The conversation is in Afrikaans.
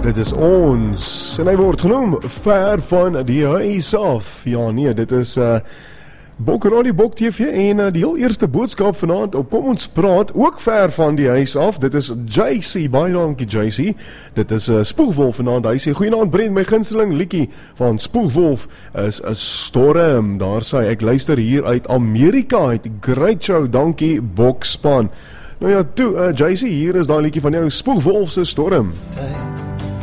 Dit is ons, en hy word genoem ver van die huis af. Ja nee, dit is Bok Radio, Bok TV en die heel eerste boodskap vanaand op Kom Ons Praat, ook ver van die huis af. Dit is JC, baie dankie JC. Dit is Spoegwolf vanaand. Hy sê, goeienaand Brent, my gunsteling liedjie van Spoegwolf is 'n storm. Daar sê ek luister hier uit Amerika uit. Great show, dankie Bokspan. Nou ja, toe JC, hier is daai liedjie van jou, Spoegwolf se storm.